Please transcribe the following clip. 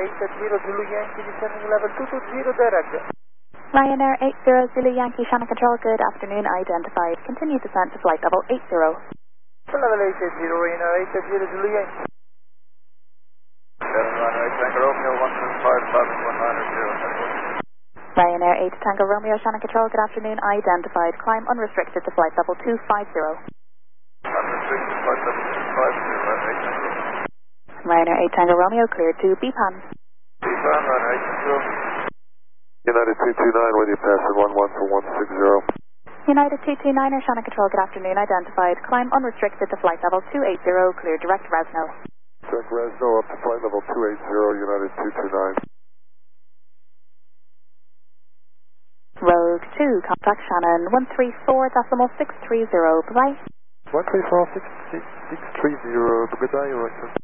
80 Zulu Yankee, descending level 220 direct. Ryanair 80 Zulu Yankee, Shannon Control, good afternoon, identified. Continue descent to flight level 80. Level 80 Ryanair 80 Zulu Yankee. 718 Tango Romeo 175 Ryanair 8 Tango Romeo, Shannon Control, good afternoon, identified. Climb unrestricted to flight level 250. Unrestricted flight level 250, Ryanair 8 Tango Romeo, cleared to BPAN. BPAN, Ryanair 8 United 229 with you, passing 11 for 160. United 229er, Shannon Control, good afternoon, identified. Climb unrestricted to flight level 280, clear direct Resno. Direct Resno up to flight level 280, United 229. Rogue 2, contact Shannon 134.630, bye-bye. 134.630, goodbye, Roger.